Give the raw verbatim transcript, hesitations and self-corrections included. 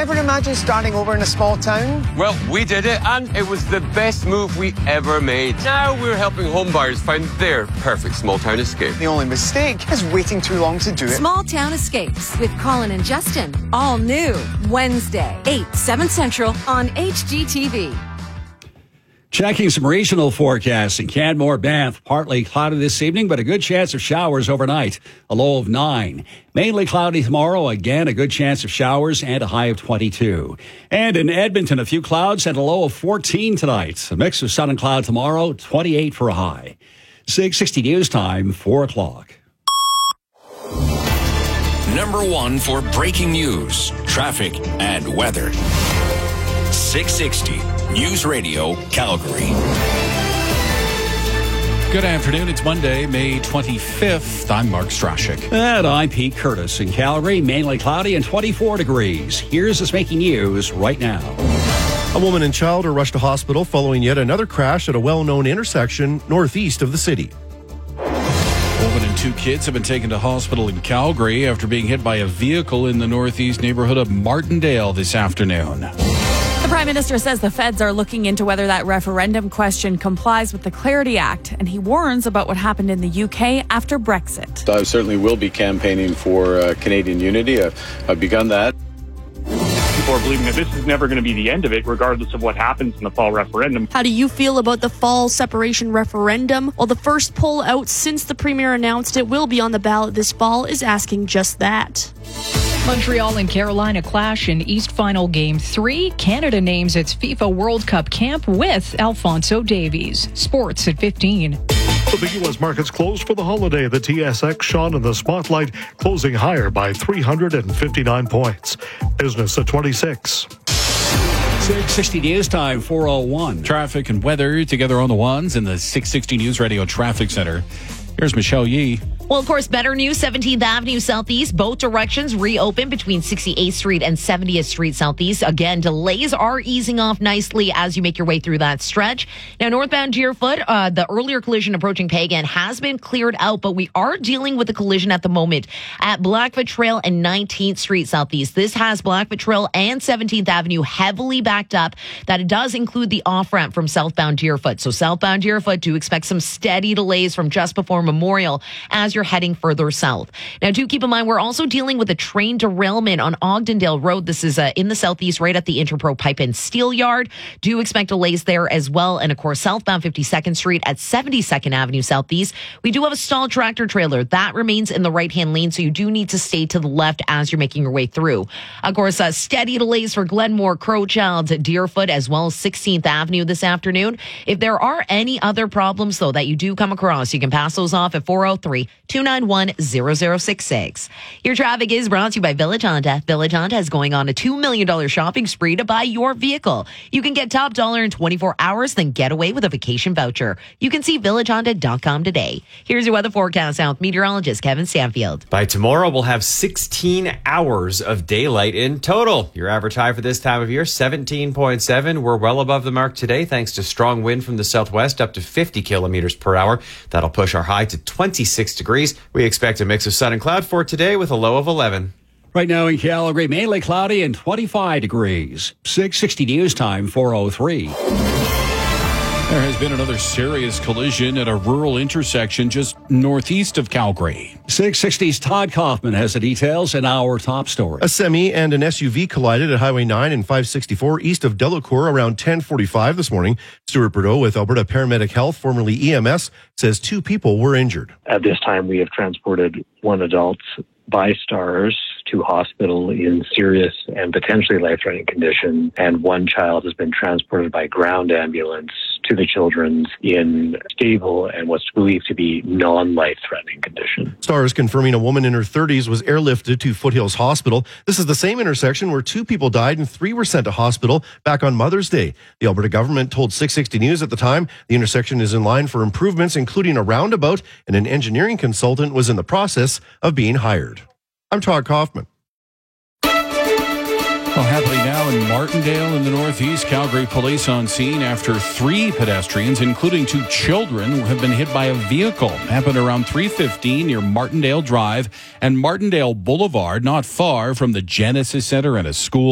Ever imagine starting over in a small town? Well, we did it, and it was the best move we ever made. Now we're helping home buyers find their perfect small town escape. The only mistake is waiting too long to do it. Small Town Escapes with Colin and Justin. All new Wednesday, eight, seven Central on H G T V. Checking some regional forecasts in Canmore, Banff. Partly cloudy this evening, but a good chance of showers overnight. A low of nine. Mainly cloudy tomorrow. Again, a good chance of showers and a high of twenty-two. And in Edmonton, a few clouds and a low of fourteen tonight. A mix of sun and cloud tomorrow. twenty-eight for a high. six sixty News Time, four o'clock. Number one for breaking news, traffic, and weather. six sixty News Radio, Calgary. Good afternoon. It's Monday, May twenty-fifth. I'm Mark Strashik. And I'm Pete Curtis. In Calgary, mainly cloudy and twenty-four degrees. Here's what's making news right now. A woman and child are rushed to hospital following yet another crash at a well-known intersection northeast of the city. A woman and two kids have been taken to hospital in Calgary after being hit by a vehicle in the northeast neighborhood of Martindale this afternoon. The Prime Minister says the feds are looking into whether that referendum question complies with the Clarity Act, and he warns about what happened in the U K after Brexit. I certainly will be campaigning for uh, Canadian unity. I've, I've begun that. People are believing that this is never going to be the end of it, regardless of what happens in the fall referendum. How do you feel about the fall separation referendum? Well, the first poll out since the Premier announced it will be on the ballot this fall is asking just that. Montreal and Carolina clash in East Final Game three. Canada names its FIFA World Cup camp with Alphonso Davies. Sports at fifteen. The big U S markets closed for the holiday. The T S X shone in the spotlight, closing higher by three hundred fifty-nine points. Business at twenty-six. six sixty News Time, four oh one. Traffic and weather together on the ones in the six sixty News Radio Traffic Center. Here's Michelle Yee. Well, of course, better news, seventeenth Avenue Southeast. Both directions reopen between sixty-eighth Street and seventieth Street Southeast. Again, delays are easing off nicely as you make your way through that stretch. Now, northbound Deerfoot, uh, the earlier collision approaching Pagan has been cleared out, but we are dealing with a collision at the moment at Blackfoot Trail and nineteenth Street Southeast. This has Blackfoot Trail and seventeenth Avenue heavily backed up. That it does include the off-ramp from southbound Deerfoot. So southbound Deerfoot, do expect some steady delays from just before Memorial as you're heading further south. Now, do keep in mind, we're also dealing with a train derailment on Ogdendale Road. This is uh, in the southeast, right at the Interpro Pipe and Steel Yard. Do expect delays there as well. And of course, southbound fifty-second Street at seventy-second Avenue Southeast. We do have a stalled tractor trailer that remains in the right-hand lane, so you do need to stay to the left as you're making your way through. Of course, uh, steady delays for Glenmore, Crowchild, Deerfoot, as well as sixteenth Avenue this afternoon. If there are any other problems, though, that you do come across, you can pass those off at four oh three, two nine one, zero zero six six. Your traffic is brought to you by Village Honda. Village Honda is going on a two million dollars shopping spree to buy your vehicle. You can get top dollar in twenty-four hours, then get away with a vacation voucher. You can see village honda dot com today. Here's your weather forecast now with meteorologist Kevin Stanfield. By tomorrow, we'll have sixteen hours of daylight in total. Your average high for this time of year, seventeen point seven. We're well above the mark today thanks to strong wind from the southwest up to fifty kilometers per hour. That'll push our high to twenty-six degrees. We expect a mix of sun and cloud for today with a low of eleven. Right now in Calgary, mainly cloudy and twenty-five degrees. six sixty News Time, four oh three. There has been another serious collision at a rural intersection just northeast of Calgary. six sixty's Todd Kaufman has the details in our top story. A semi and an S U V collided at Highway nine and five sixty-four east of Delacour around ten forty-five this morning. Stuart Bordeaux with Alberta Paramedic Health, formerly E M S, says two people were injured. At this time, we have transported one adult by Stars to hospital in serious and potentially life-threatening condition, and one child has been transported by ground ambulance to the Children's in stable and what's believed to be non-life-threatening condition. Stars confirming a woman in her thirties was airlifted to Foothills Hospital. This is the same intersection where two people died and three were sent to hospital back on Mother's Day. The Alberta government told six sixty News at the time the intersection is in line for improvements, including a roundabout, and an engineering consultant was in the process of being hired. I'm Todd Kaufman. Well, happening now in Martindale in the northeast, Calgary police on scene after three pedestrians, including two children, have been hit by a vehicle. Happened around three fifteen near Martindale Drive and Martindale Boulevard, not far from the Genesis Center and a school.